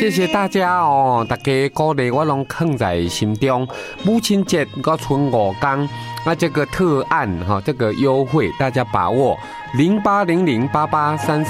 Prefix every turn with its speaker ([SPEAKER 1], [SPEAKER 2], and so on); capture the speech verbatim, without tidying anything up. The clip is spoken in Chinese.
[SPEAKER 1] 谢谢大家哦，大家鼓励我拢放在心中。母亲节我剩五天，那这个特案哈，这个优惠大家把握零八零零八八三。